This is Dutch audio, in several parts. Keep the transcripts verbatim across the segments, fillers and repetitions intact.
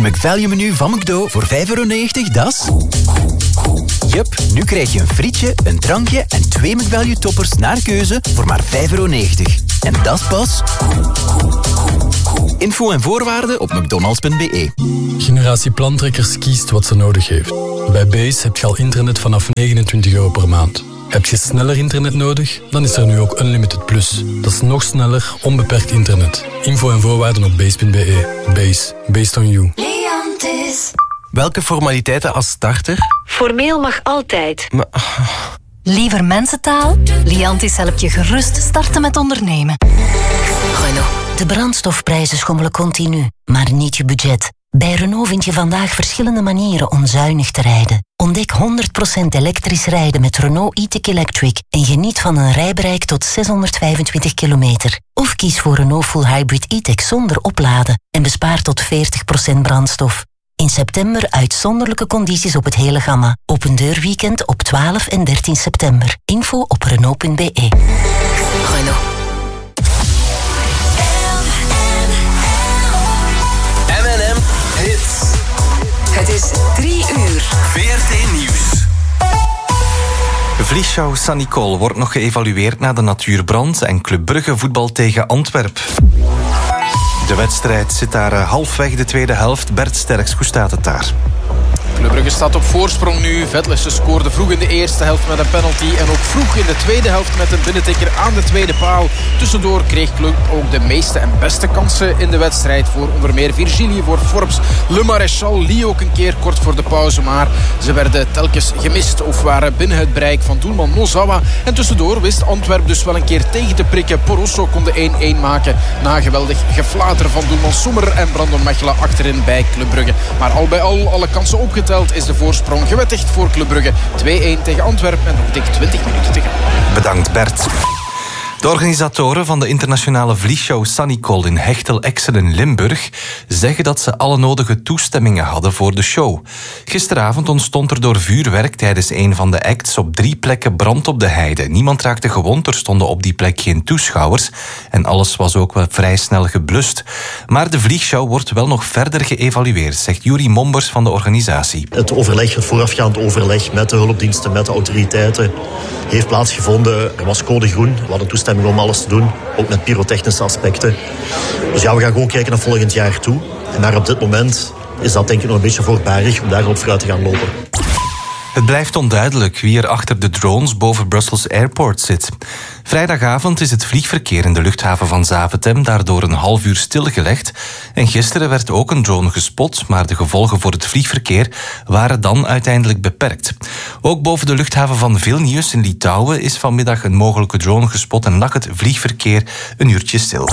McValue menu van McDo voor vijf euro negentig, dat is... Jup, nu krijg je een frietje, een drankje en twee McValue toppers naar keuze voor maar vijf euro negentig. En dat is pas... Info en voorwaarden op mcdonalds punt b e. Generatie Plantrekkers kiest wat ze nodig heeft. Bij Base heb je al internet vanaf negenentwintig euro per maand. Heb je sneller internet nodig? Dan is er nu ook Unlimited Plus. Dat is nog sneller, onbeperkt internet. Info en voorwaarden op base punt b e. Base. Based on you. Leontis. Welke formaliteiten als starter? Formeel mag altijd. Maar... Liever mensentaal? Liantis helpt je gerust starten met ondernemen. Renault. De brandstofprijzen schommelen continu, maar niet je budget. Bij Renault vind je vandaag verschillende manieren om zuinig te rijden. Ontdek honderd procent elektrisch rijden met Renault e-tech Electric en geniet van een rijbereik tot zeshonderdvijfentwintig kilometer. Of kies voor Renault Full Hybrid e-tech zonder opladen en bespaar tot veertig procent brandstof. In september uitzonderlijke condities op het hele gamma. Open deurweekend op twaalf en dertien september. Info op renault punt b e. Renault. M en M Hits. Het is drie uur. V R T Nieuws. Vliesschouw Saint-Nicole wordt nog geëvalueerd na de natuurbrand en Club Brugge voetbal tegen Antwerp. De wedstrijd zit daar halfweg de tweede helft. Bert Sterks, hoe staat het daar? Club Brugge staat op voorsprong nu. Vetlesen scoorde vroeg in de eerste helft met een penalty en ook vroeg in de tweede helft met een binnentikker aan de tweede paal. Tussendoor kreeg Club ook de meeste en beste kansen in de wedstrijd voor onder meer Virgilie, voor Forbes, Le Maréchal, Lee ook een keer kort voor de pauze, maar ze werden telkens gemist of waren binnen het bereik van doelman Nozawa. En tussendoor wist Antwerp dus wel een keer tegen te prikken. Porosso kon de één-één maken na geweldig geflater van doelman Sommer en Brandon Mechelen achterin bij Club Brugge. Maar al bij al, alle kansen opgeteld, is de voorsprong gewettigd voor Club Brugge. twee-één tegen Antwerpen en nog dik twintig minuten te gaan. Bedankt Bert. De organisatoren van de internationale vliegshow Saint-Nicole in Hechtel-Exel in Limburg zeggen dat ze alle nodige toestemmingen hadden voor de show. Gisteravond ontstond er door vuurwerk tijdens een van de acts op drie plekken brand op de heide. Niemand raakte gewond, er stonden op die plek geen toeschouwers en alles was ook wel vrij snel geblust. Maar de vliegshow wordt wel nog verder geëvalueerd, zegt Juri Mombers van de organisatie. Het overleg, het voorafgaand overleg met de hulpdiensten, met de autoriteiten heeft plaatsgevonden. Er was code groen, we hadden toestemming om alles te doen, ook met pyrotechnische aspecten. Dus ja, we gaan gewoon kijken naar volgend jaar toe. En maar op dit moment is dat denk ik nog een beetje voorbarig om daarop vooruit te gaan lopen. Het blijft onduidelijk wie er achter de drones boven Brussels Airport zit. Vrijdagavond is het vliegverkeer in de luchthaven van Zaventem daardoor een half uur stilgelegd. En gisteren werd ook een drone gespot, maar de gevolgen voor het vliegverkeer waren dan uiteindelijk beperkt. Ook boven de luchthaven van Vilnius in Litouwen is vanmiddag een mogelijke drone gespot en lag het vliegverkeer een uurtje stil.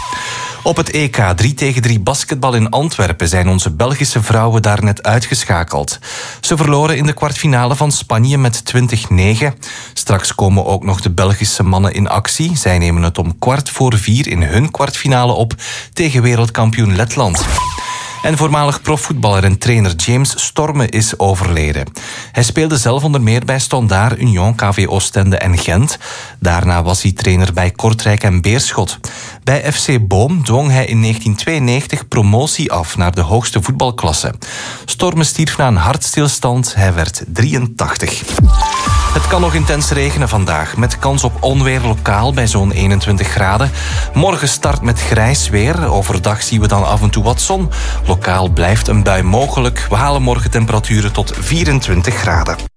Op het E K drie tegen drie basketbal in Antwerpen zijn onze Belgische vrouwen daar net uitgeschakeld. Ze verloren in de kwartfinale van Spanje met twintig negen. Straks komen ook nog de Belgische mannen in actie. Zij nemen het om kwart voor vier in hun kwartfinale op tegen wereldkampioen Letland. En voormalig profvoetballer en trainer James Storme is overleden. Hij speelde zelf onder meer bij Standaard, Union, K V Oostende en Gent. Daarna was hij trainer bij Kortrijk en Beerschot. Bij F C Boom dwong hij in negentien tweeënnegentig promotie af naar de hoogste voetbalklasse. Storme stierf na een hartstilstand. Hij werd drieëntachtig. Het kan nog intens regenen vandaag, met kans op onweer lokaal bij zo'n eenentwintig graden. Morgen start met grijs weer. Overdag zien we dan af en toe wat zon. Lokaal blijft een bui mogelijk. We halen morgen temperaturen tot vierentwintig graden.